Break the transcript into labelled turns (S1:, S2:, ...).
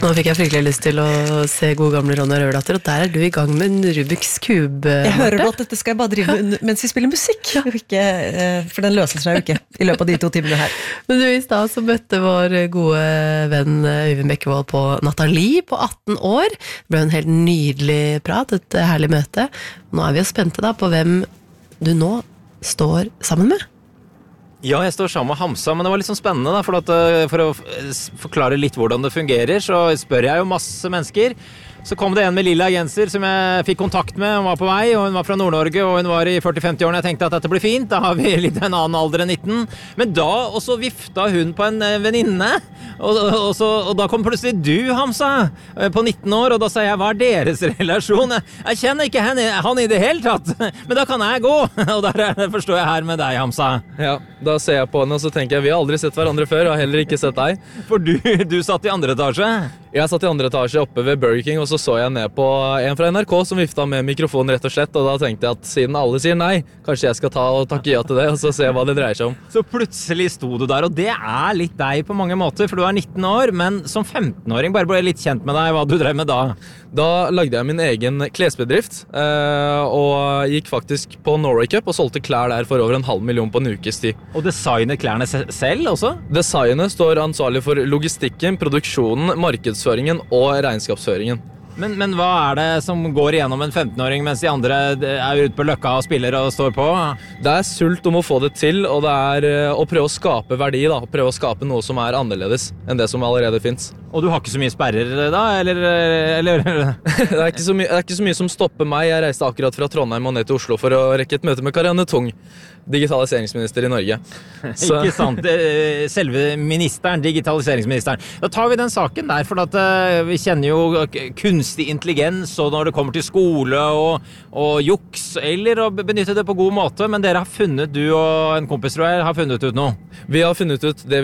S1: Nå fikk jeg fryktelig lyst til å se gode gamle Ronja Røverdatter, og der du I gang med en Rubiks kube,
S2: Jeg hører du at dette skal jeg bare drive mens vi spiller musikk, ikke, for den løser seg jo ikke I løpet av de 2 timene her.
S1: Men du, I sted så møtte vår gode venn Øyvind Bekkevold på Nathalie på 18 år. Det ble en helt nydelig prat, et herlig møte. Nå vi jo spente da på hvem du nå står sammen med.
S3: Ja, jeg står sammen med Hamsa, men det var litt sånn spennende da, for å forklare litt hvordan det fungerer, så spør jeg jo masse mennesker. Så kom det en med lilla genser som jeg fikk kontakt med, hun var på vei, og hun var fra Nord-Norge, og hun var I 40-50 årene. Jeg tenkte at dette blir fint, da har vi litt en annen alder enn 19. Men da, og så vifta hun på en venninne, og da kom plutselig du, Hamsa, på 19 år, og da sa jeg, hva deres relasjon? Jeg kjenner ikke han I det hele tatt, men da kan jeg gå, og der forstår jeg her med deg, Hamsa.
S4: Ja, da ser jeg på henne, og så tenker jeg, vi har aldri sett hverandre før, og har heller ikke sett deg.
S3: For du satt I andre etasje?
S4: Jeg satt I andre etasje oppe ved Burger King, og så jeg ned på en fra NRK som vifta med mikrofonen rett og slett, og da tenkte jeg at siden alle sier nei, kanskje jeg skal ta og takke ja til det, og så se hva det dreier seg om.
S3: Så plutselig sto du der, og det litt deg på mange måter, for du 19 år, men som 15-åring bare ble litt kjent med deg, hva du drev med da?
S4: Da lagde jeg min egen klesbedrift, og gikk faktisk på Norway Cup og solgte klær der for over 500 000 på en ukes tid.
S3: Og designet klærne selv også?
S4: Designet står ansvarlig for logistikken, produksjonen, markedsføringen og regnskapsføringen.
S3: Men hva det som går igjennom en 15-åring mens de andre ute på løkka og spiller og står på?
S4: Det sult om å få det til, og det å prøve å skape verdi, da. Prøve å skape noe som annerledes enn det som allerede finnes.
S3: Og du har ikke så mye sperrer da, eller?
S4: Det ikke så mye som stopper meg. Jeg reiste akkurat fra Trondheim og ned til Oslo for å rekke et møte med Karianne Tung, digitaliseringsminister I Norge. Så.
S3: Ikke sant, selve ministeren, digitaliseringsministeren. Da tar vi den saken der, for at vi kjenner jo kunstig intelligens, og når det kommer til skole og juks, eller å benytte det på god måte, men dere har funnet, du og en kompis tror jeg, har funnet ut noe.
S4: Vi har funnet ut det